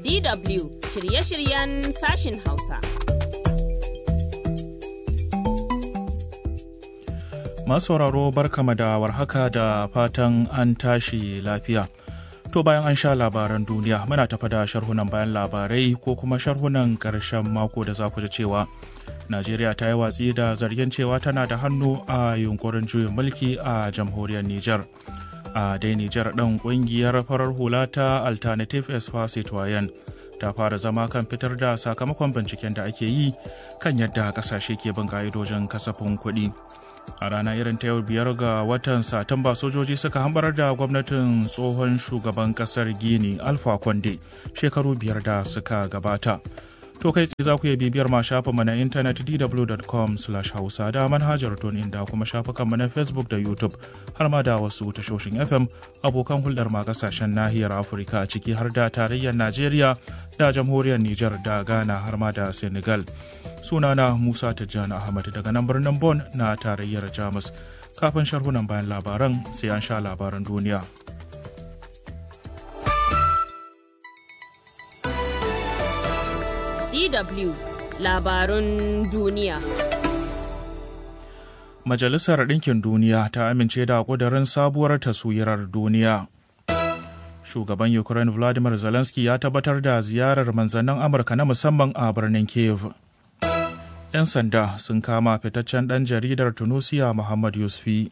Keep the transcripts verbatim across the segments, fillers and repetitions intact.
D W shirye-shiryen sashin Hausa. Masu sauraro barkama da warhaka da fatan an tashi lafiya. To bayan an sha labaran duniya muna tafa da sharhunan bayan labarai ko kuma sharhunan ƙarshen mako da za ku ji cewa Najeriya ta yi watsi da zargin cewa tana da hannu a yunkurin juyin mulki a jamhuriyar Nijar. A dai Nijar ɗin ƙungiyar farar hula ta Alternative Espace Citoyen ta fara zama kan fitar da sakamakon binciken da ake yi kan yadda ƙasashe ke bin ƙa'idojin kasafin kuɗi. A rana irin ta yau biyar ga watan Satumba sojoji suka hambarar da gwamnatin tsohon shugaban ƙasar Gini Alpha Conde shekaru biyar da suka gabata. To kai tsaye za ku iya bibiyar ma shafinmu na intanet d w dot com slash hausa da manhajar tunin da kuma shafukanmu na Facebook da YouTube har ma da wasu tashoshin F M abokan hulɗar ma kasashen nahiyar Afirka ciki har da tarayyar Najeriya da jamhuriyar Nijar da Ghana har ma da Senegal. Sunana Musa Tijjani Ahmad daga nan birnin Bon na tarayyar Jamus. Kafin sharhunan bayan labaran sai an sha labaran duniya. D W labarun duniya. Majalisar Ɗinkin Duniya ta amince da ƙudurin sabuwar taswirar duniya. Shugaban Ukraine Vladimir Zelensky ya tabbatar da ziyarar manzannin Amurka na musamman a birnin Kyiv. 'Yan sanda sun kama fitaccen ɗan jaridar Tunisia Muhammad Yusfi.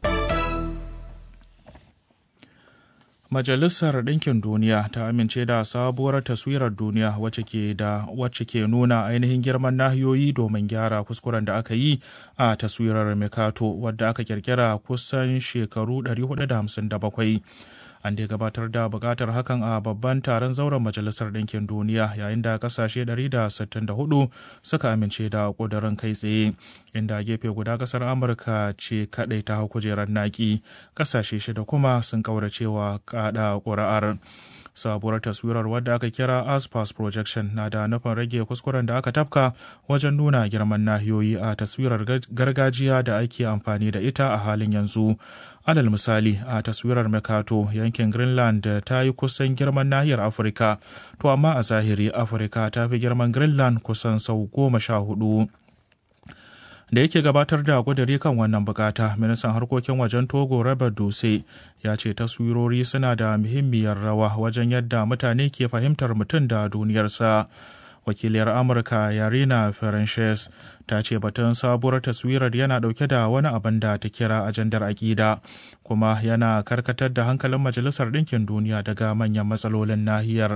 Majalisar Ɗinkin Duniya ta amince da sabuwar taswirar duniya wacce ke da wacce ke nuna ainihin girman nahiyoyi domin gyara kuskuren da aka yi a taswirar Mercator wadda aka kirkira kusan shekaru ɗari hudu da hamsin da bakwai. An dai gabatar da bukatar hakan a babban taron zauren Majalisar Ɗinkin Duniya yayin da kasashe ɗari da sittin da hudu suka amince da ƙudurin kai tsaye, inda gefe guda ƙasar Amurka ce kaɗai ta hau kujerar naki, ƙasashe shida kuma sun ƙauracewa kaɗa ƙuri'ar. Sabuwar taswirar wadda aka kira Aspas Projection na da nufin rage kuskuren da aka tafka wajen nuna girman nahiyoyi a taswirar gargajiya da ake amfani da ita a halin yanzu. Alal misali, a taswirar Mercator yankin Greenland ta yi kusan girman nahiyar Afirka, to amma a zahiri Afirka ta fi girman Greenland kusan sau goma sha hudu. Da yake gabatar da kudiri kan wannan bukata, ministan harkokin wajen Togo Robert Duse ya ce taswirori suna da muhimmiyar rawa wajen yadda mutane ke fahimtar mutum da duniyarsa. Wakiliyar Amurka Yarina Ferenchez ta ce batun sabuwar taswirar yana dauke da wani abin da ta kira ajandar aƙida, kuma yana karkatar da hankalin Majalisar Ɗinkin Duniya daga manyan matsalolin nahiyar.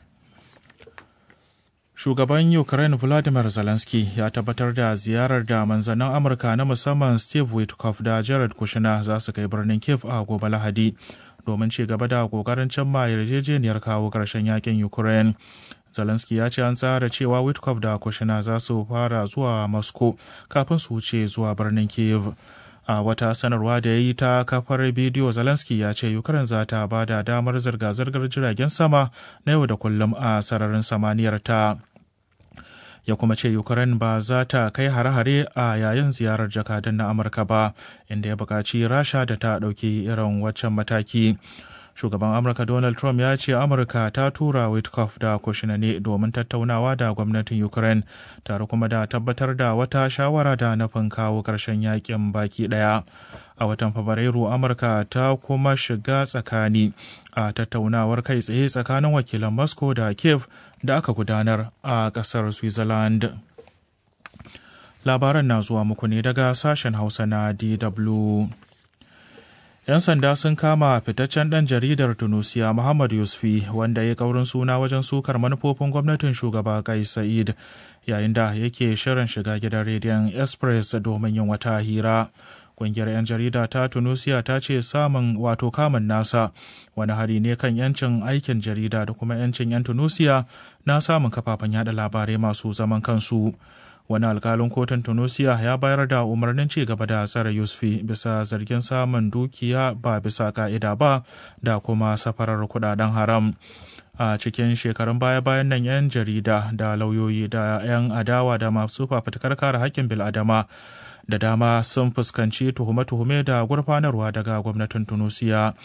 Shugaban Ukraine Vladimir Zelensky ya tabbatar da ziyarar da manzannin Amurka na musamman Steve Witkoff da Jared Kushner za su kai birnin Kyiv a gobe Lahadi domin ci gaba da kokarin cimma yarjejeniyar kawo ƙarshen yakin Ukraine. Zelensky ya ce an tsara cewa Witkoff da Kushner za su fara zuwa Moscow kafin su wuce zuwa birnin Kyiv. A wata sanarwa da ya yi ta kafar bidiyo, Zelensky ya ce Ukraine za ta ba da damar zirga-zirgar jiragen sama na yau da kullum a sararin samaniyar ta. Ya kuma ce Ukraine ba za ta kai hare-hare a yayin ziyarar jakadan na Amurka ba, inda ya buƙaci Rasha da ta ɗauki irin waccan mataki. Shugaban Amurka Donald Trump ya ce Amurka ta tura Witkoff da Kushner ne domin tattaunawa da gwamnatin Ukraine, tare kuma da tabbatar da wata shawara da nufin kawo ƙarshen yakin baki ɗaya. A watan Fabrairu, Amurka ta kuma shiga tsakani a tattaunawar kai tsaye tsakanin wakilan Moscow da Kiev da aka gudanar a ƙasar Switzerland. Labaran na zuwa muku ne daga sashen Hausa na D W. 'Yan sanda sun kama fitaccen ɗan jaridar Tunisia Muhammad Yusfi wanda ya kaurin suna wajen sukar manufofin gwamnatin shugaba Kais Sa'id yayin da yake shirin shiga gidan rediyon Express domin yin wata hira. Ƙungiyar 'yan jarida ta Tunisia ta ce samun wato kamun nasa wani hari ne kan 'yancin aikin jarida da kuma 'yancin 'yan Tunisia na samun kafafen yada labarai masu zaman kansu. Wani alkalin kotun Tunisia ya bayar da umarnin ci gaba da tsare Yusfi bisa zargin samun dukiya ba bisa ka'ida ba da kuma safarar kudaden haram. A cikin shekarun baya-bayan nan 'yan jarida da lauyoyi da 'yan adawa da masu fafutukar kare haƙƙin bil'adama da dama sun fuskanci tuhume-tuhume da gurfanarwa daga gwamnatin Tunisia.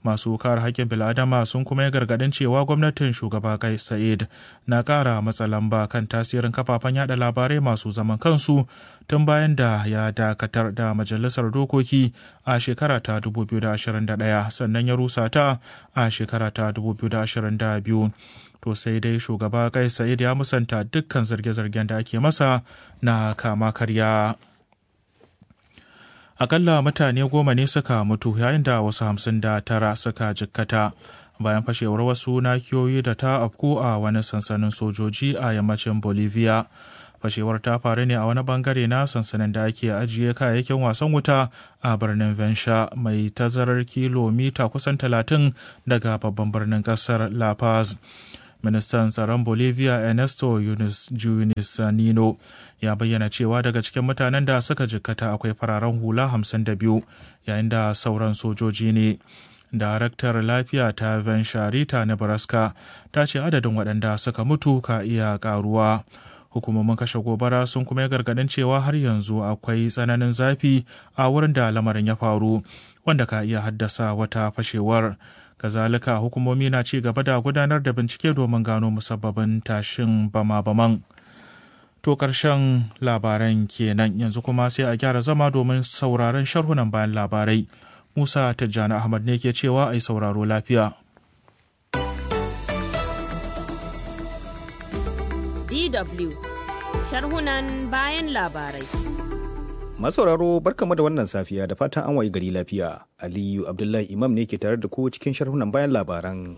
Masu kare haƙƙin bil'adama sun kuma yi gargaɗin cewa gwamnatin shugaba Kais Sa'id na ƙara matsa lamba kan tasirin kafafen yada labarai masu zaman kansu tun bayan da ya dakatar da majalisar dokoki a shekara ta dubu biyu da ashirin da ɗaya sannan ya rusa ta a shekara ta dubu biyu da ashirin da biyu. To sai dai shugaba Kais Sa'id ya musanta dukkan zarge-zargen da ake masa na kama karya. Akalla mutane goma ne suka mutu yayin da wasu hamsin da tara suka jikkata bayan fashewar wasu nakiyoyi da ta afku a wani sansanin sojoji a yammacin Bolivia. Fashewar ta faru ne a wani bangare na sansanin da ake ajiye kayayyakin wasan wuta a birnin Vensha mai tazarar kilomita kusan talatin daga babban birnin kasar La Paz. Ministan tsaron Bolivia Ernesto Nino ya bayyana cewa daga cikin mutanen da suka jikkata akwai fararen hula hamsin da biyu yayin da sauran sojoji ne. Daraktar lafiya ta Vensharita Nebraska ta ce adadin waɗanda suka mutu ka iya ƙaruwa. Hukumomin kashe gobara sun kuma yi gargaɗin cewa har yanzu akwai tsananin zafi a wurin da lamarin ya faru wanda ka iya haddasa wata fashewar. Kazalika hukumomi na ci gaba da gudanar da bincike domin gano musabbabin tashin bama-baman. To ƙarshen labaran kenan yanzu kuma sai a gyara zama domin sauraron sharhunan bayan labarai. Musa Tijjani Ahmad ne ke cewa ai sauraro lafiya. D W sharhunan bayan labarai. Masauraro barkamu da wannan safiya da fatan an wayi gari lafiya. Aliyu Abdullahi Imam ne ke tare da ku cikin sharhunan bayan labaran.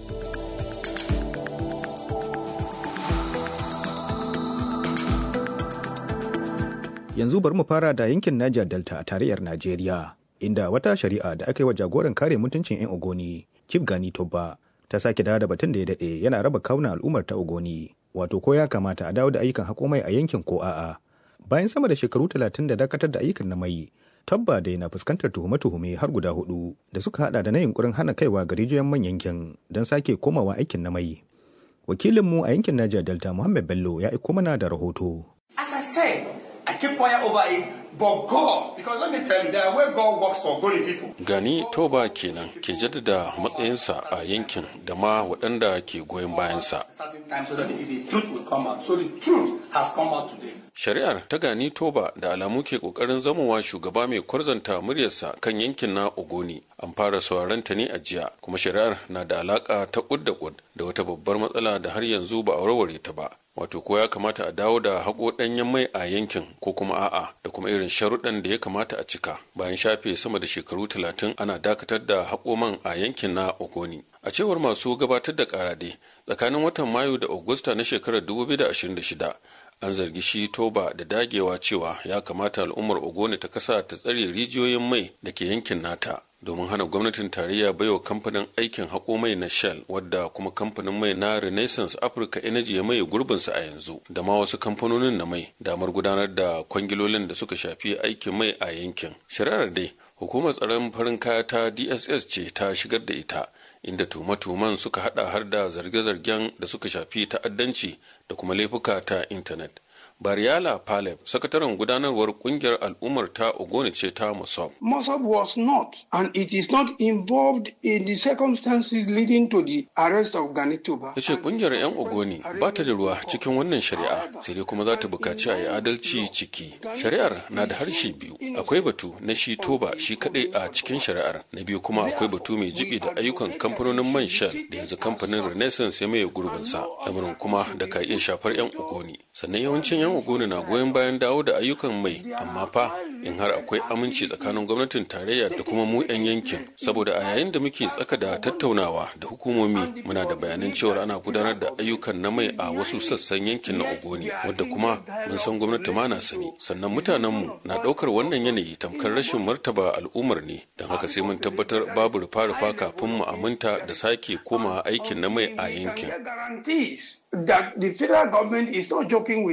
Yanzu bari mu fara da yankin Niger Delta a tarayyar Najeriya, inda wata shari'a da aka yi wa jagoran kare mutuncin 'yan Ogoni, Chief Gani Toba, ta sake dawo da batun da ya daɗe yana raba kawunan al'ummar ta Ogoni, wato ko ya kamata a dawo da ayyukan haƙo mai a yankin ko a'a. Bayan sama da shekaru talatin da dakatar da ayyukan na mai, Tabba da yana fuskantar tuhume-tuhume har guda hudu da suka hada da na yunkurin hana kaiwa ga rijiyoyin man yankin don sake komawa aikin na mai. Wakilinmu a yankin Niger Delta Muhammad Bello ya aiko mana da rahoto. As I said, I keep quiet over it, but God, because let me tell you that where God works for Ogoni people. Gani Toba kenan ke jaddada matsayinsa a yankin da ma waɗanda ke goyon bayansa. So that the truth will come out. So the truth has come out today. Shari'ar ta Gani Toba da alamu ke kokarin zamowa shugaba mai kwarzanta muryarsa kan yankin na Ogoni. An fara sauraron ta ne a jiya, kuma shari'ar na da alaka ta kud da kud da wata babbar matsala da har yanzu ba a warware ta ba. Wato ko ya kamata a dawo da haƙo ɗanyen mai a yankin ko kuma a'a, da kuma irin sharuɗan da ya kamata a cika bayan shafe sama da shekaru talatin ana dakatar da haƙo man a yankin na Ogoni. A cewar masu gabatar da ƙarade, tsakanin watan Mayu da Agusta na shekarar dubu biyu da ashirin da shida an zargi shi Toba da dagewa cewa ya kamata al'ummar Ogoni ta kasa ta tsare rijiyoyin mai da ke yankin nata domin hana gwamnatin tarayya baiwa kamfanin aikin haƙo mai na Shell, wadda kuma kamfanin mai na Renaissance Africa Energy ya maye gurbinsa a yanzu, da ma wasu kamfanonin na mai damar gudanar da kwangilolin da suka shafi aikin mai a yankin. Shari'ar dai hukumar tsaron farin kaya ta D S S ce ta shigar da ita, inda tuhume-tuhumen suka hada har da zarge-zargen da suka shafi ta'addanci da kuma laifuka ta intanet. Bariala Paleb, sakataren gudanarwar kungiyar al'ummar ta Ogoni ce ta Mossab. Mossab was not, and it is not involved in the circumstances leading to the arrest of Gani Toba. Ya ce kungiyar 'yan Ogoni ba ta da ruwa cikin wannan shari'a, sai dai kuma za ta bukaci a yi adalci ciki. Shari'ar na da harshe biyu. Akwai batu na shi Toba shi kadai a cikin shari'ar. Na biyu kuma akwai batu mai jibi da ayyukan kamfanonin man Shell da yanzu kamfanin Renaissance ya maye gurbinsa. Lamarin kuma da ka iya shafar 'yan Ogoni. Sannan yawancin 'yan Ogoni na goyon bayan dawo da ayyukan mai, amma fa in har akwai aminci tsakanin gwamnatin tarayya da kuma mu 'yan yankin, saboda a yayin da muke tsaka da tattaunawa da hukumomi muna da bayanan cewar ana gudanar da ayyukan na mai a wasu sassan yankin na Ogoni, wadda kuma mun san gwamnati ma na sani. Sannan mutanenmu na ɗaukar wannan yanayi tamkar rashin martaba al'ummar ne, don haka sai mun tabbatar babu rufa-rufa kafin mu aminta da sake koma aikin na mai a yankin. That the federal government is not joking with us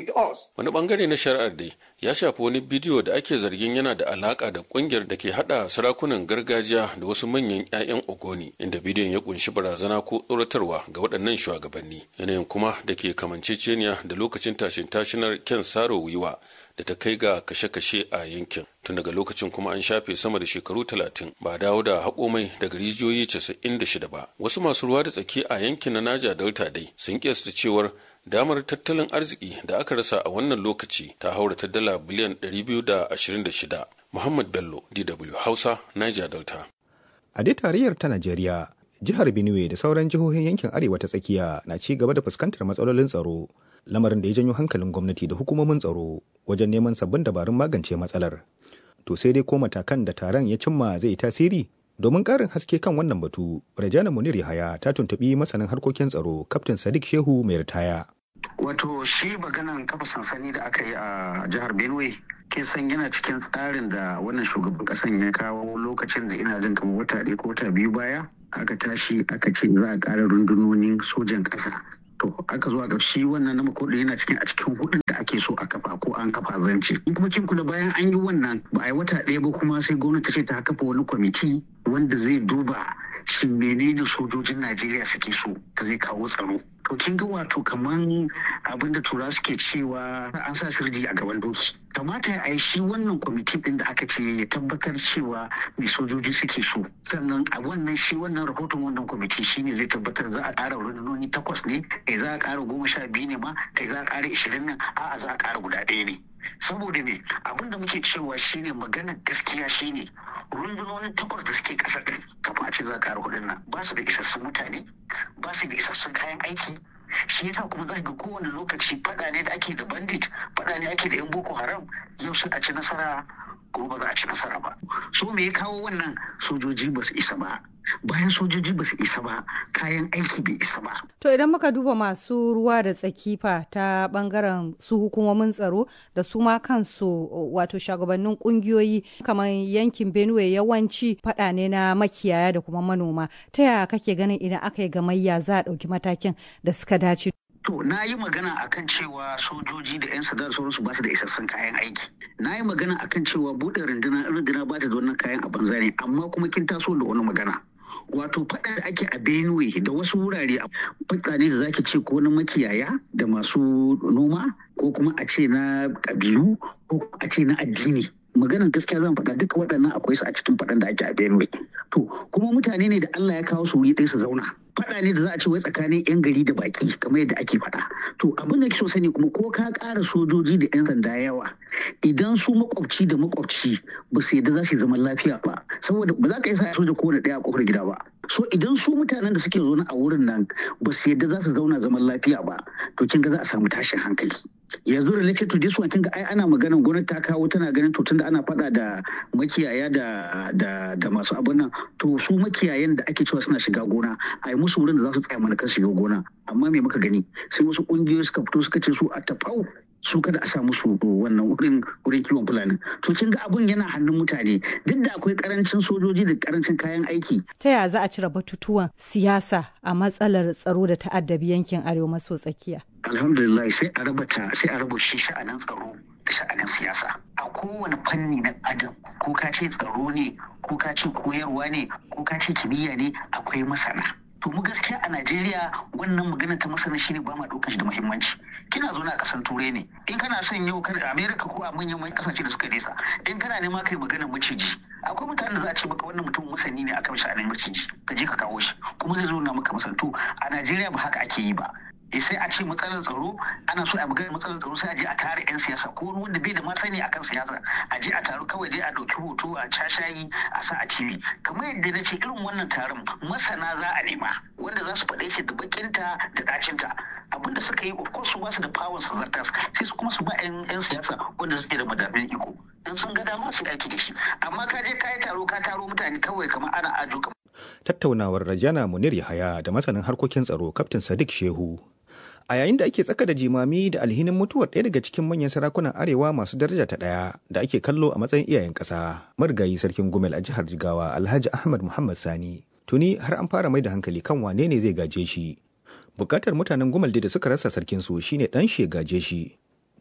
us. Wani bangare na shari'ar dai ya shafi wani bidiyo da ake zargin yana da alaka da kungiyar da ke hada sarakunan gargajiya da wasu manyan 'ya'yan Ogoni, inda bidiyon ya kunshi barazana ko tsoratarwa ga waɗannan shugabanni. Yanayin kuma da ke kamanceceniya da lokacin tashin tashinar Ken Saro Wiwa da ta kai ga kashe-kashe a yankin. Tun daga lokacin kuma an shafe sama da shekaru talatin ba dawo da haƙo mai daga rijiyoyi casa'in da shida ba. Wasu masu ruwa da tsaki a yankin na Niger Delta dai sun kiyasta cewar damar tattalin arziki da aka rasa a wannan lokaci ta haura ta dala biliyan ɗari biyu da ashirin da shida. Muhammad Bello, D W Hausa, Niger Delta. A dai tarayyar ta Najeriya, jihar Benue da sauran jihohin yankin arewa ta tsakiya na ci gaba da fuskantar matsalolin tsaro, lamarin da ya janyo hankalin gwamnati da hukumomin tsaro wajen neman sabbin dabarun magance matsalar. To sai dai ko matakan da taron ya cimma zai tasiri? Domin ƙarin haske kan wannan batu, Rajana Munir Yahaya ta tuntuɓi masanin harkokin tsaro, Kaftin Sadiq Shehu mai ritaya. Wato shi maganan kafa sansani da aka yi a jihar Benue, kin san yana cikin tsarin da wannan shugaban ƙasan ya kawo lokacin da ina jin kamar wata ɗaya ko wata biyu baya, aka tashi aka ce za a ƙara rundunonin sojan ƙasa. To aka zo a ga shi wannan na makoɗi yana cikin a cikin hudun da ake so a kafa ko an kafa zance. In kuma kin kula bayan an yi wannan ba a yi wata ɗaya ba kuma sai gwamnati ce ta kafa wani kwamiti wanda zai duba shin menene sojojin Najeriya suke so ka zai kawo tsaro. To kin ga wato kaman abin da tura suke cewa an sa sirji a gaban doki. Kamata a yi shi wannan kwamiti din da aka ce ya tabbatar cewa mai sojoji suke so. Sannan a wannan shi wannan rahoton wannan kwamiti shi ne zai tabbatar za a ƙara rundunoni takwas ne, eh za a ƙara goma sha biyu ne ma, kai za a ƙara ishirin nan, a'a za a ƙara guda ɗaya ne. Saboda me abin da muke cewa shine maganar gaskiya shine rundunonin takwas da suke ƙasa ɗin kafin a ce za a ƙara hudun nan ba su da isassun mutane, ba su da isassun kayan aiki. Shi yasa kuma za ga kowane lokaci faɗa ne da ake da bandit, faɗa ne ake da yan boko haram, yau sai a ci nasara gobe za a ci nasara ba. So me ya kawo wannan? Sojoji ba su isa ba, bayan sojoji ba su isa ba, kayan aiki bai isa ba. To idan muka duba masu ruwa da tsaki fa ta bangaren su hukumomin tsaro da su ma kansu wato shugabannin kungiyoyi kamar yankin Benue yawanci faɗa ne na makiyaya da kuma manoma. Ta yaya kake ganin idan aka yi gamayya za a ɗauki matakin da suka dace? To na yi magana akan cewa sojoji da 'yan sanda da sauransu ba su da isassun kayan aiki. Na yi magana akan cewa buɗe runduna runduna ba ta da wannan kayan a banza ne, amma kuma kin taso da wani magana. Wato faɗa da ake a Benue da wasu wurare faɗa ne da zaki ce ko na makiyaya da masu noma ko kuma a ce na ƙabilu ko a ce na addini. Maganar gaskiya zan faɗa duka waɗannan akwai su a cikin faɗan da ake a Benue. To kuma mutane ne da Allah ya kawo su wuri ɗaya su zauna. Faɗa ne da za a ce wai tsakanin 'yan gari da baƙi kamar yadda ake faɗa. To abin da ke so sani kuma ko ka ƙara sojoji da 'yan sanda yawa idan su makwabci da makwabci ba su yadda za su yi zaman lafiya ba, saboda ba za ka iya sa soja kowane ɗaya a ƙofar gida ba. So idan su mutanen da suke zaune a wurin nan ba su yadda za su zauna zaman lafiya ba, to kin ga za a samu tashin hankali. Yanzu related to this one kin ga ai ana maganar gwamnati ta kawo tana ganin to tunda ana faɗa da makiyaya da da da masu abin nan, to su makiyayan da ake cewa suna shiga gona ai musu wurin da za su tsaya mana kan shiga gona. Amma me muka gani sai wasu ƙungiyoyi suka fito suka ce su a tafau su kada a sa musu wannan wurin wurin kiwon fulani. To kin ga abun yana hannun mutane duk da akwai karancin sojoji da karancin kayan aiki. Ta yaya za a cire batutuwan siyasa a matsalar tsaro da ta'addabi yankin arewa maso tsakiya? Alhamdulillah sai a raba ta sai a raba shi sha'anin tsaro da sha'anin siyasa. A kowane fanni na adam ko ka ce tsaro ne ko ka ce koyarwa ne ko ka ce kimiyya ne akwai masana. To mu gaskiya a Najeriya wannan magana ta masana shine ba ma ɗaukar shi da muhimmanci. Kina zo na kasan turai ne. In kana son yau kan America ko a manyan mai kasashe da suka nesa, in kana nema kai maganar maciji, akwai mutanen da za a ce maka wannan mutum masani ne akan sha'anin maciji, ka je ka kawo shi kuma zai zo na maka masanto. A Najeriya ba haka ake yi ba. sai a ce matsalar tsaro ana so a magana matsalar tsaro sai a je a tare 'yan siyasa ko wanda bai da masani akan siyasa a je a taru kawai dai a ɗauki hoto a cashayi a sa a T V. Kamar yadda na ce irin wannan taron masana za a nema wanda za su faɗe shi da bakinta da ɗacinta. Abinda suka yi of course su ba su da power su zartas sai su kuma su ba 'yan siyasa wanda suke da madafin iko in sun ga dama su aiki da shi. Amma ka je ka yi taro ka taro mutane kawai kamar ana ajo kamar. Tattaunawar Rajana Munir Yahaya da masanin harkokin tsaro Kaftin Sadiq Shehu. A yayin da ake tsaka da jimami da alhinin mutuwar ɗaya daga cikin manyan sarakunan arewa masu daraja ta ɗaya da ake kallo a matsayin iyayen ƙasa, marigayi sarkin Gumel a jihar Jigawa Alhaji Ahmad Muhammad Sani, tuni har an fara mai da hankali kan wane ne zai gaje shi. Bukatar mutanen Gumel da suka rasa sarkinsu shine ɗan shi gaje shi.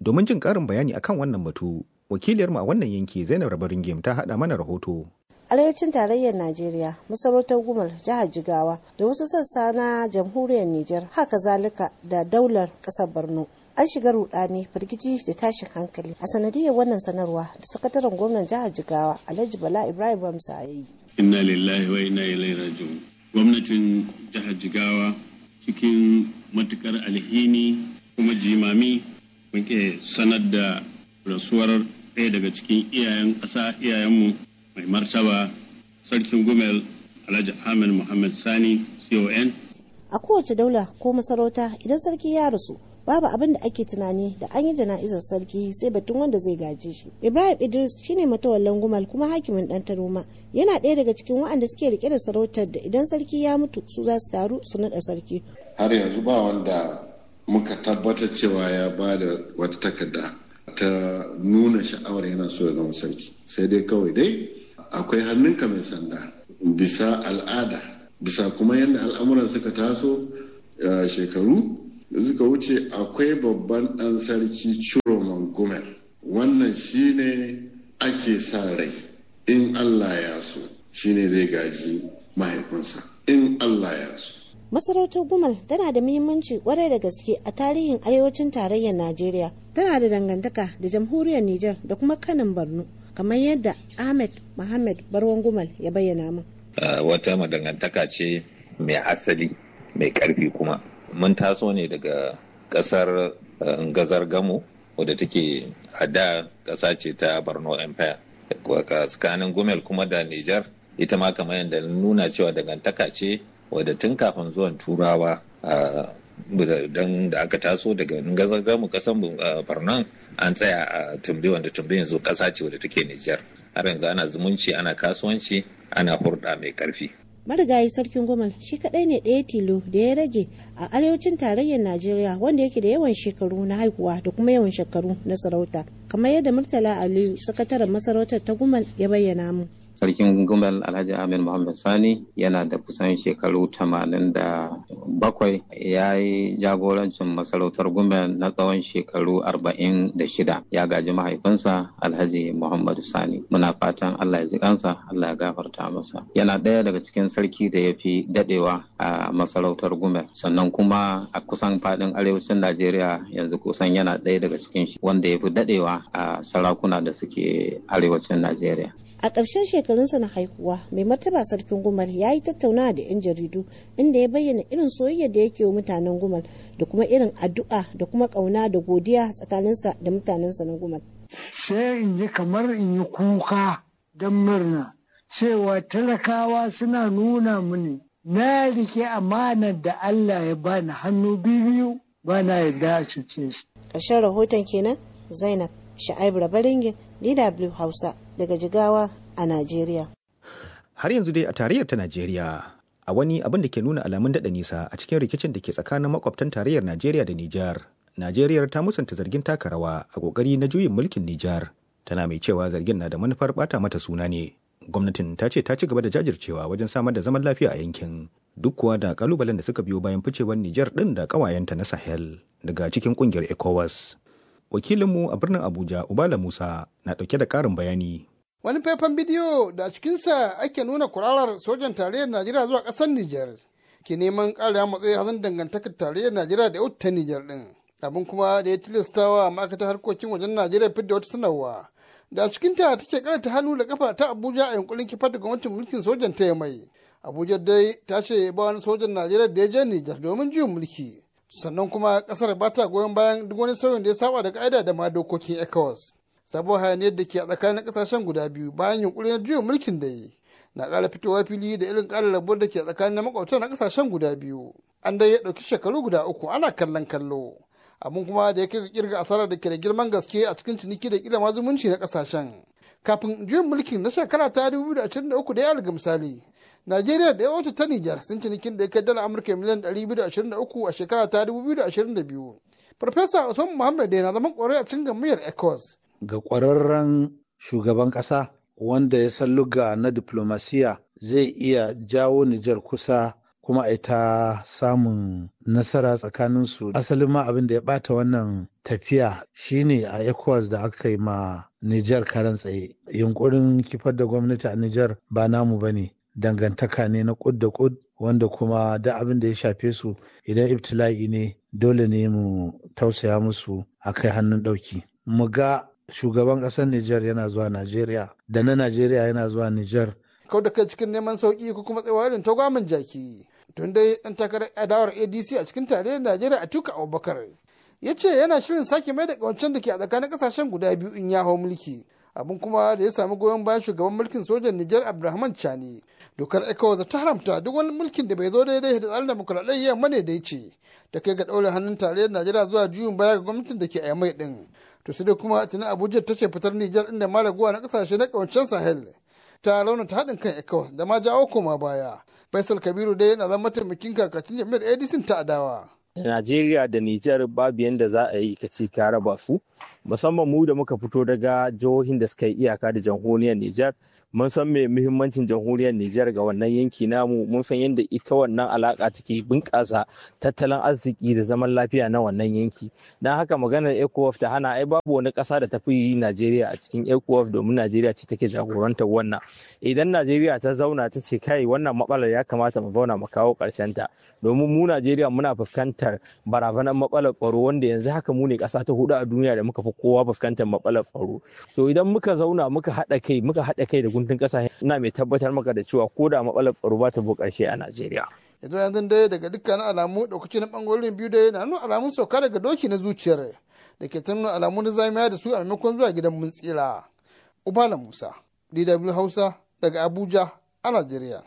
Domin jin ƙarin bayani akan wannan batu, wakiliyarmu a wannan yanki Zainab Rabaringim ta haɗa mana rahoto. Arewacin tarayyar Najeriya, masarautar Gumal, jihar Jigawa da wasu sassa na jamhuriyar Nijar, haka zalika da daular ƙasar Borno. An shiga rudani, firgici da tashin hankali a sanadiyar wannan sanarwa da sakataren gwamnan jihar Jigawa Alhaji Bala Ibrahim Bamsa ya yi. Inna lillahi wa inna ilaihi raji'un. Gwamnatin jihar Jigawa cikin matukar alhini kuma jimami muke sanar da rasuwar ɗaya daga cikin iyayen ƙasa iyayenmu mai martaba sarkin Gumel Alhaji Ahmed Muhammad Sani C O N. A kowace daula ko masarauta idan sarki ya rasu babu abin da ake tunani da an yi jana'izar sarki sai batun wanda zai gaje shi. Ibrahim Idris shine matawallan Gumal kuma hakimin dan Taroma, yana ɗaya daga cikin waɗanda suke rike da sarautar da idan sarki ya mutu su za su taru su naɗa sarki. Har yanzu ba wanda muka tabbatar cewa ya ba da wata takarda ta nuna sha'awar yana so ya zama sarki, sai dai kawai dai akwai hannunka mai sanda bisa al'ada, bisa kuma yadda al'amuran suka taso shekaru da suka wuce. Akwai babban ɗan sarki Ciroman Gumel, wannan shine ake sa rai in Allah ya so shine zai gaji mahaifinsa in Allah ya so. Masarautar Gumal tana da muhimmanci kwarai da gaske a tarihin arewacin tarayyar Najeriya. Tana da dangantaka da jamhuriyar Nijar da kuma kanin Borno, kamar yadda Ahmed Muhammad Barwan Gumal ya bayyana min. Uh, wata madangantaka ce mai asali mai karfi kuma. Mun taso ne daga kasar uh, Ngazar Gamo wadda take a da kasa ce ta Borno Empire. Tsakanin Gumel kuma da Nijar ita ma kamar yadda nuna cewa dangantaka ce wadda tun kafin zuwan turawa don da aka taso daga Ngazar Gamo kasan Borno an tsaya a Tumbe, wanda Tumbe yanzu kasa ce wadda take Nijar. Har yanzu ana zumunci, ana kasuwanci, ana hurɗa mai karfi. Marigayi sarkin Gumal shi kadai ne ɗaya tilo da ya rage a arewacin tarayyar Najeriya wanda yake da yawan shekaru na haihuwa da kuma yawan shekaru na sarauta, kamar yadda Murtala Aliyu, sakataren masarautar ta Gumal, ya bayyana mu. Sarkin Gumal Alhaji Ahmed Muhammad Sani yana da kusan shekaru tamanin da bakwai, ya yi jagorancin masarautar Gumal na tsawon shekaru arba'in da shida. Ya gaji mahaifinsa Alhaji Muhammad Sani. Muna fatan Allah ya ji kansa, Allah ya gafarta masa. Yana ɗaya daga cikin sarki da ya fi daɗewa a masarautar Gumal. Sannan kuma a kusan faɗin arewacin Najeriya yanzu kusan yana ɗaya daga cikin shi wanda ya fi daɗewa a sarakuna da suke arewacin Najeriya. A ƙarshen shekarunsa na haihuwa, mai martaba sarkin Gumal ya yi tattaunawa da 'yan jaridu inda ya bayyana irin soyayya da yake wa mutanen Gumal da kuma irin addu'a da kuma ƙauna da godiya tsakaninsa da mutanensa na Gumal. Sai in ji kamar in yi kuka don murna cewa talakawa suna nuna mini na rike amanar da Allah ya bani hannu biyu ba na yarda a cuce su. Ƙarshen rahoton kenan, Zainab Sha'aibu Rabaringin, D W Hausa daga Jigawa a Najeriya. Har yanzu dai a tarayyar ta Najeriya, a wani abin da ke nuna alamun daɗa nisa a cikin rikicin da ke tsakanin makwabtan tarayyar Najeriya da Nijar. Najeriya ta musanta zargin taka rawa a ƙoƙari na juyin mulkin Nijar. Tana mai cewa zargin na da manufar ɓata mata suna ne. Gwamnatin ta ce ta ci gaba da jajircewa wajen samar da zaman lafiya a yankin, duk kuwa da ƙalubalen da suka biyo bayan ficewar Nijar ɗin da ƙawayenta na Sahel daga cikin ƙungiyar ECOWAS. Wakilinmu a birnin Abuja, Ubala Musa, na ɗauke da ƙarin bayani. Wani faifan bidiyo da a cikinsa ake nuna kurarar sojan tarayyar Najeriya zuwa ƙasar Nijar ke neman ƙara matsayi hazan dangantakar tarayyar Najeriya da yau ta Nijar ɗin. Abin kuma da ya tilastawa ma'aikatar harkokin wajen Najeriya fidda wata sanarwa da a cikinta take karanta hannu da kafa ta Abuja a yankurin kifar da gwamnatin mulkin sojan ta mai. Abuja dai ta ce ba wani sojan Najeriya da ya je Nijar domin juyin mulki. Sannan kuma kasar ba ta goyon bayan duk wani sauyin da ya saba da ka'ida da ma dokokin ECOWAS. Sabon hayaniyar da ke a tsakanin kasashen guda biyu bayan yunkuri na juyin mulkin da yi na ƙara fitowa fili da irin ƙarin rabuwar da ke a tsakanin na makwabta na kasashen guda biyu. An dai ya ɗauki shekaru guda uku ana kallon kallo. Abin kuma da ya kai ga kirga asarar da ke da girman gaske a cikin ciniki da kila ma zumunci na kasashen. Kafin juyin mulkin na shekara ta dubu da ashirin da uku da ya alga misali. Najeriya da yawancin ta Nijar sun cinikin da ya kai dala Amurka miliyan ɗari biyu da ashirin da uku a shekara ta dubu biyu da ashirin da biyu. Farfesa Usman Muhammad na zaman ƙwarai a cikin gamayyar ECOWAS. Ga ƙwararren shugaban ƙasa wanda ya san luga na diplomasiya zai iya jawo Nijar kusa kuma a ta samun nasara tsakaninsu. Asalin ma abin da ya bata wannan tafiya shine a ECOWAS da aka yi ma Nijar karan tsaye. Yunkurin kifar da gwamnati a Nijar ba namu ba ne, dangantaka ne na kud da kud, wanda kuma da abin da ya shafe su idan ibtila'i ne dole ne mu tausaya musu a kai hannun ɗauki. Mu ga shugaban ƙasar Nijar yana zuwa Najeriya da na Najeriya yana zuwa Nijar. Kau da kai cikin neman sauƙi ko kuma tsayawa irin tagwamin jaki. Tun dai ɗan takarar adawar A D C a cikin tarayyar Najeriya Atiku Abubakar ya ce yana shirin sake mai da ƙawancen da ke a tsakanin ƙasashen guda biyu in ya hau mulki. Abin kuma da ya samu goyon bayan shugaban mulkin sojan Nijar Abdurrahman Chani. Dokar ECOWAS ta haramta duk wani mulkin da bai zo daidai da tsarin demokuraɗiyya yamma ne da ya ce ta kai ga ɗaure hannun tarayyar Najeriya zuwa juyin baya ga gwamnatin da ke a mai ɗin. To sai dai kuma tuni Abuja ta ce fitar Nijar inda ma raguwa na ƙasashe na ƙawancen Sahel ta launata haɗin kan ECOWAS da ma jawo koma baya. Faisal Kabiru dai yana zama mataimakin kakacin jami'ar A D C ta adawa. Najeriya da Nijar babu yadda za a yi kace ka raba su, musamman mu da muka fito daga jihohin da suka yi iyaka da jamhuriyar Nijar. Mun san me muhimmancin jamhuriyar Nijar ga wannan yanki namu, mun san yadda ita wannan alaka take bunƙasa tattalin arziki da zaman lafiya na wannan yanki. Don haka maganar ECOWAS ta hana ai babu wani ƙasa da tafi yi Najeriya a cikin ECOWAS domin Najeriya ce take jagorantar wannan. Idan Najeriya ta zauna ta ce kai wannan matsalar ya kamata mu zauna mu kawo ƙarshen ta, domin mu Najeriya muna fuskantar barazanar matsalar tsaro wanda yanzu haka mu ne ƙasa ta hudu a duniya da muka fi kowa fuskantar matsalar tsaro. To idan muka zauna muka haɗa kai muka haɗa kai da guntun ƙasa, ina mai tabbatar maka da cewa ko da matsalar tsaro ba ta bu ƙarshe a Najeriya. Yanzu yanzu dai daga dukkanin alamu ɗaukaci na ɓangarorin biyu dai na nuna alamun sauka daga doki na zuciyar da ke ta nuna alamun na zamiya da su a maimakon zuwa gidan mun tsira. Ubala Musa, D W Hausa daga Abuja a Najeriya.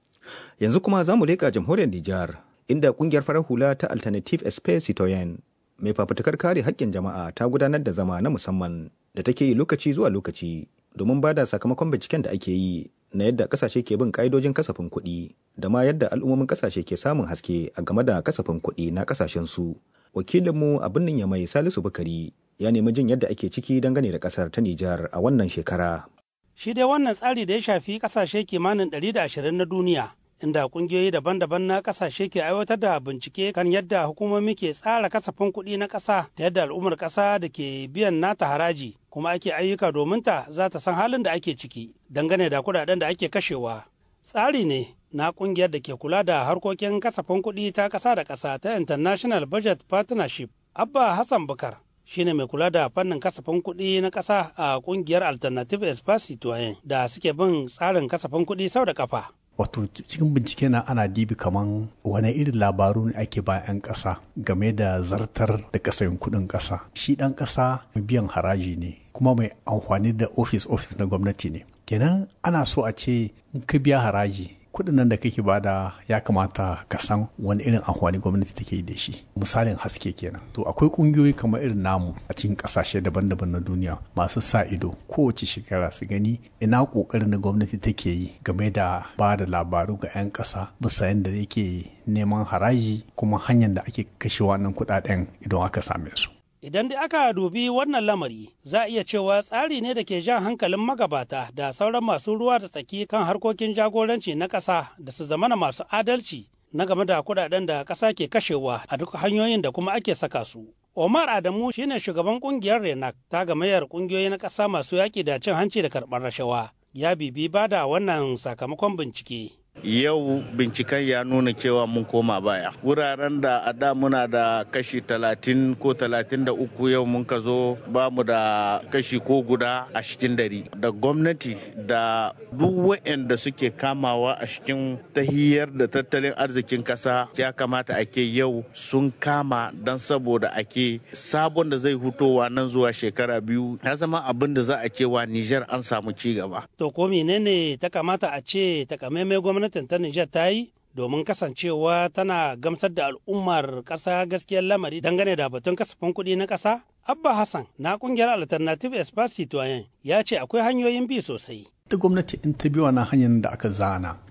Yanzu kuma za mu leƙa jamhuriyar Nijar, inda ƙungiyar farar hula ta Alternative Espace Citoyen mai fafutukar kare haƙƙin jama'a ta gudanar da zama na musamman da take yi lokaci zuwa lokaci domin ba da sakamakon binciken da ake yi na yadda ƙasashe ke bin ƙa'idojin kasafin kuɗi da ma yadda al'ummomin ƙasashe ke samun haske a game da kasafin kuɗi na ƙasashen su. Wakilinmu a birnin Yamai Salisu Bukari ya nemi jin yadda ake ciki dangane da ƙasar ta Nijar a wannan shekara. Shi dai wannan tsari da ya shafi ƙasashe kimanin ɗari da ashirin na duniya, inda kungiyoyi daban-daban na kasashe ke aiwatar da bincike kan yadda hukumomi ke tsara kasafin kuɗi na ƙasa ta yadda al'ummar ƙasa da ke biyan nata haraji kuma ake ayyuka domin ta za ta san halin da ake ciki dangane da kuɗaɗen da ake kashewa. Tsari ne na ƙungiyar da ke kula da harkokin kasafin kuɗi ta ƙasa da ƙasa ta International Budget Partnership. Abba Hassan Bukar shine mai kula da fannin kasafin kuɗi na ƙasa a ƙungiyar Alternative Espace Citoyen da suke bin tsarin kasafin kuɗi sau da ƙafa. Wato cikin bincike na ana dibi kaman wani irin labaru ne ake ba 'yan ƙasa game da zartar da kasayin kuɗin ƙasa. Shi ɗan ƙasa mai biyan haraji ne kuma mai amfani da ofis ofis na gwamnati ne. Kenan ana so a ce in ka biya haraji kuɗin nan da kake bada ya kamata ka san wani irin amfani gwamnati take yi da shi. Misalin haske kenan. To akwai ƙungiyoyi kamar irin namu a cikin ƙasashe daban-daban na duniya masu sa ido kowace shekara su gani ina ƙoƙarin da gwamnati take yi game da ba da labaru ga 'yan ƙasa bisa yadda yake neman haraji kuma hanyar da ake kashe wannan kuɗaɗen idan aka same su. Idan dai aka dubi wannan lamari, za a iya cewa tsari ne da ke jan hankalin magabata da sauran masu ruwa da tsaki kan harkokin jagoranci na ƙasa da su zamana masu adalci na game da kuɗaɗen da ƙasa ke kashewa a duk hanyoyin da kuma ake saka su. Omar Adamu shine shugaban ƙungiyar Renak ta gamayyar ƙungiyoyi na ƙasa masu yaƙi da cin hanci da karɓar rashawa. Ya bibi ba da wannan sakamakon bincike. Yau binciken ya nuna cewa mun koma baya. Wuraren da a da muna da kashi talatin ko talatin da uku yau mun ka zo ba mu da kashi ko guda a cikin dari. Da gwamnati da duk waɗanda suke kamawa a cikin tahiyar da tattalin arzikin kasa ya kamata ake yau sun kama don saboda ake sabon da zai hutowa nan zuwa shekara biyu ya zama abin da za a cewa Nijar an samu ci gaba. To ko menene ta kamata a ce takamaimai gwamnati gwamnatin ta Nijar ta yi domin kasancewa tana gamsar da al'ummar ƙasa gaskiyar lamari dangane da batun kasafin kuɗi na ƙasa? Abba Hassan na ƙungiyar Alternative Espace Citoyen ya ce akwai hanyoyin bi sosai. Ta gwamnati in ta bi wannan hanyar da aka zana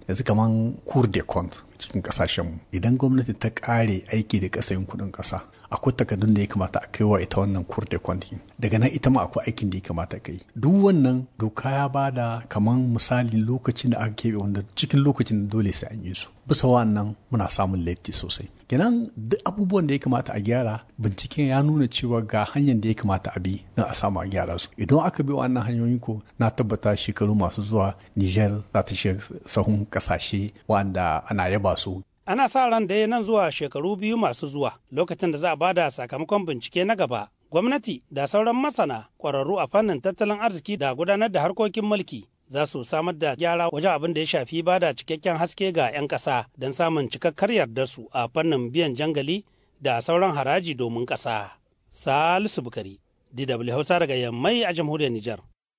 yanzu kaman cour de compte cikin kasashenmu idan gwamnati ta kare aiki da kasayin kudin kasa akwai takardun da ya kamata a kai wa ita wannan cour de compte daga nan ita ma akwai aikin da ya kamata kai duk wannan doka ya bada kaman misali lokacin da aka keɓe wanda cikin lokacin da dole sai an yi su bisa wannan muna samun laifi sosai kenan duk abubuwan da ya kamata a gyara binciken ya nuna cewa ga hanyar da ya kamata a bi don a samu a gyara su idan aka bi wannan hanyoyi ko na tabbata shekaru masu zuwa Niger za ta shiga sahun kasashe wanda ana yaba su. Ana sa ran da nan zuwa shekaru biyu masu zuwa lokacin da za a bada sakamakon bincike na gaba. Gwamnati da sauran masana ƙwararru a fannin tattalin arziki da gudanar da harkokin mulki za su samar da gyara wajen abin da ya shafi bada cikakken haske ga 'yan ƙasa don samun cikakkar yardar su a fannin biyan jangali da sauran haraji domin ƙasa. Salisu Bukari, D W Hausa daga Yammai a jamhuriyar Nijar.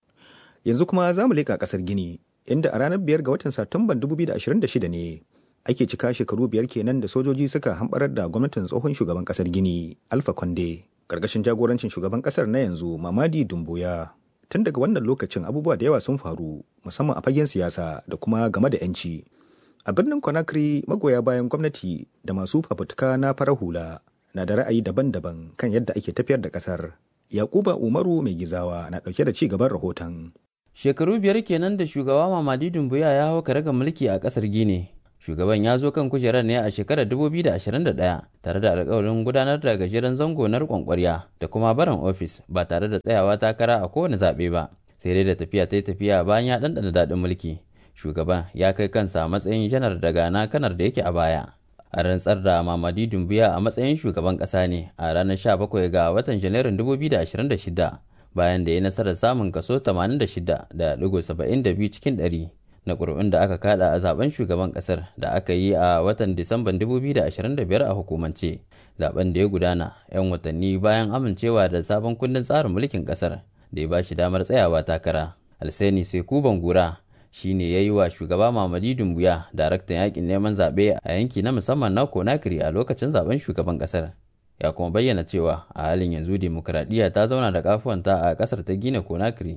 Yanzu kuma za mu leƙa ƙasar Gini, inda a ranar biyar ga watan Satumban dubu biyu da ashirin da shida ne ake cika shekaru biyar kenan da sojoji suka hamɓarar da gwamnatin tsohon shugaban ƙasar Gini, Alpha Conde, ƙarƙashin jagorancin shugaban ƙasar na yanzu Mamadi Doumbouya. Tun daga wannan lokacin abubuwa da yawa sun faru, musamman a fagen siyasa da kuma game da 'yanci. A birnin Conakry, magoya bayan gwamnati da masu fafutuka na farar hula na da ra'ayi daban-daban kan yadda ake tafiyar da ƙasar. Yakuba Umaru mai gizawa na ɗauke da ci gaban rahoton. Shekaru biyar kenan da shugaba Mamadi Doumbouya ya hau karagar mulki a ƙasar Gini. Shugaban ya zo kan kujerar ne a shekarar dubu biyu da ashirin da ɗaya tare da alƙawarin gudanar da gajeren zango na riƙon ƙwarya da kuma barin ofis ba tare da tsayawa takara a kowane zaɓe ba. Sai dai da tafiya ta yi tafiya bayan ya ɗanɗana daɗin mulki. Shugaban ya kai kansa a matsayin janar daga na kanar da yake a baya. A rantsar da Mamadi Doumbouya a matsayin shugaban ƙasa ne a ranar sha bakwai ga watan Janairun dubu biyu da ashirin da shida bayan da ya nasarar samun kaso tamanin da shida da ɗigo saba'in da biyu cikin ɗari na ƙuri'un da aka kada a zaben shugaban ƙasar da aka yi a watan Disamban dubu biyu da ashirin da biyar a hukumance. Zaben da ya gudana 'yan watanni bayan amincewa da sabon kundin tsarin mulkin ƙasar da ya ba shi damar tsayawa takara. Alseni Seku Bangura shi ne ya yi wa shugaba Mamadi Doumbouya daraktan yakin neman zaɓe a yanki na musamman na Conakry a lokacin zaben shugaban ƙasar. Ya kuma bayyana cewa a halin yanzu demokuraɗiyya ta zauna da kafuwanta a ƙasar ta Gine Conakry.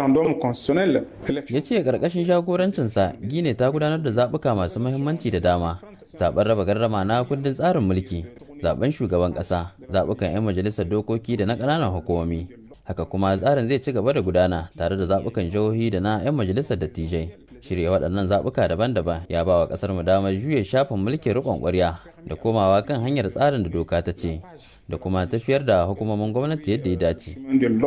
Ya ce ƙarƙashin jagorancinsa Gine ta gudanar da zaɓuka masu muhimmanci da dama, zaɓen raba gardama na kundin tsarin mulki, zaɓen shugaban ƙasa, zaɓukan 'yan majalisar dokoki da na ƙananan hukumomi. Haka kuma tsarin zai ci gaba da gudana tare da zaɓukan jihohi da na 'yan majalisar dattijai. Shirya waɗannan zaɓuka daban-daban ya ba wa ƙasar mu damar juya shafin mulkin riƙon ƙwarya da komawa kan hanyar tsarin da doka ta ce da kuma tafiyar da hukumomin gwamnati yadda ya dace.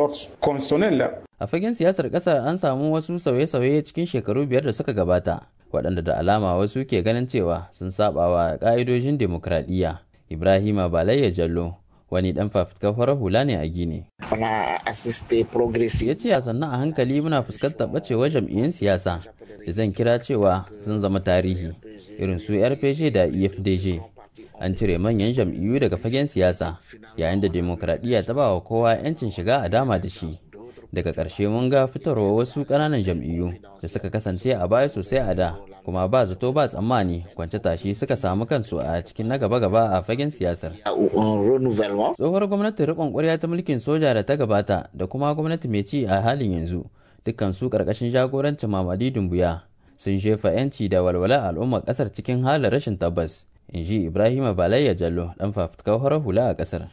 A fagen siyasar ƙasar an samu wasu sauye-sauye cikin shekaru biyar da suka gabata waɗanda da alama wasu ke ganin cewa sun saba wa ƙa'idojin dimokuraɗiyya. Ibrahima Balayya Jallo wani dan fafutukar farar hula ne a Gine. Ya ce a sannan a hankali muna fuskantar ɓacewar jam'iyyun siyasa da zan kira cewa sun zama tarihi irin su R P G da E F D G. An cire manyan jam'iyyu daga fagen siyasa yayin da demokradiyya ta ba wa kowa 'yancin shiga a dama da shi. Daga ƙarshe mun ga fitarwa wasu ƙananan jam'iyyu da suka kasance a baya sosai a da kuma ba zato ba tsammani kwance tashi suka samu kansu a cikin na gaba-gaba a fagen siyasar. Tsohuwar gwamnatin riƙon ƙwarya ta mulkin soja da ta gabata da kuma gwamnati mai ci a halin yanzu dukkan su ƙarƙashin jagorancin Mamadi Doumbouya sun shefa 'yanci da walwala al'ummar ƙasar cikin halin rashin tabbas. In ji Ibrahima Balayya Jallo dan fafutukar farar hula a ƙasar.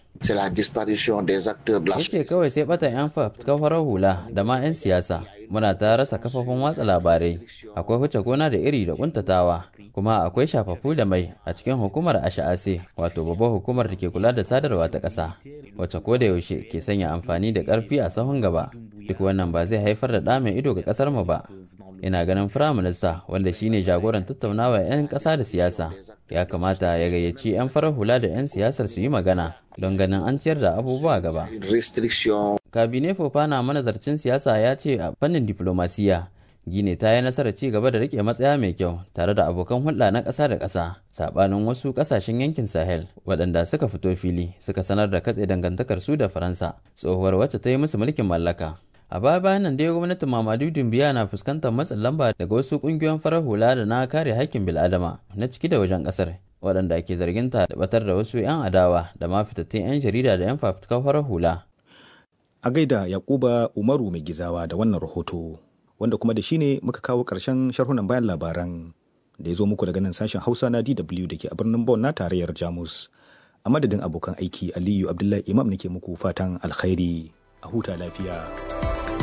Ya ce kawai sai bata 'yan fafutukar farar hula da ma 'yan siyasa muna ta rasa kafafen watsa labarai akwai huce gona da iri da kuntatawa kuma akwai shafafu da mai a cikin hukumar asha'ase wato babbar hukumar da ke kula da sadarwa ta ƙasa wacce ko da yaushe ke sanya amfani da ƙarfi a sahun gaba duk wannan ba zai haifar da ɗa mai ido ga ƙasar mu ba. Ina ganin firaminista wanda shine jagoran tattaunawa 'yan ƙasa da siyasa ya kamata ya gayyaci 'yan farar hula da 'yan siyasar su yi magana don ganin an ciyar da abubuwa gaba. Kabine Fofana manazarcin siyasa ya ce a fannin diplomasiya Gine ta yi nasarar ci gaba da rike matsaya mai kyau tare da abokan hulɗa na ƙasa da ƙasa saɓanin wasu ƙasashen yankin Sahel waɗanda suka fito fili suka sanar da katse dangantakar su da Faransa tsohuwar wacce ta yi musu mulkin mallaka. A baya bayan nan dai gwamnatin Mamadi Doumbouya na fuskantar matsin lamba daga wasu kungiyoyin farar hula da na kare haƙƙin bil'adama na ciki da wajen ƙasar waɗanda ke zarginta da batar da wasu 'yan adawa da ma fitattun 'yan jarida da 'yan fafutukar farar hula. A gaida Yakuba Umaru mai gizawa da wannan rahoto wanda kuma da shi ne muka kawo ƙarshen sharhunan bayan labaran da ya zo muku daga nan sashen Hausa na D W da ke a birnin Bonn na tarayyar Jamus. A madadin abokan aiki Aliyu Abdullahi Imam nake muku fatan alkhairi a huta lafiya.